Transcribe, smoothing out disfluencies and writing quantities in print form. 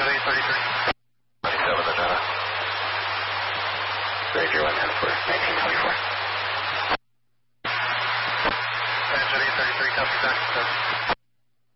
Transit 833. 27 the data. Grade your 110 for 1924. Transit 833, copy back.